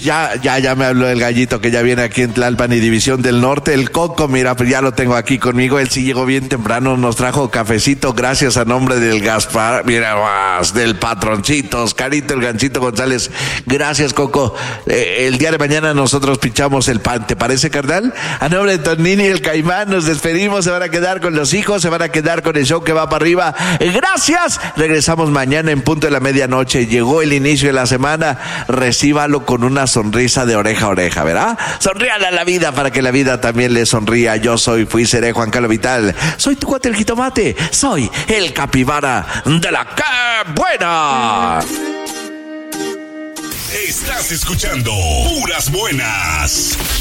Ya me habló el gallito que ya viene aquí en Tlalpan y División del Norte. El Coco, mira, pues ya lo tengo aquí conmigo. Él sí llegó bien temprano, nos trajo cafecito, gracias a nombre del Gaspar, mira más, del patroncito, Oscarito, el Ganchito González. Gracias, Coco. El día de mañana nosotros pichamos el pan, ¿te parece, carnal? A nombre de Tonini y el Caimán nos despedimos, se van a quedar con los hijos, se van a quedar con el show que va para arriba. Gracias. Regresamos mañana en punto de la medianoche. Llegó el inicio de la semana, recíbalo con una sonrisa de oreja a oreja, ¿verdad? Sonríale a la vida para que la vida también le sonría. Yo fui, seré Juan Carlos Vital. Soy tu cuate el jitomate. Soy el capibara de la que buena. Estás escuchando Puras Buenas.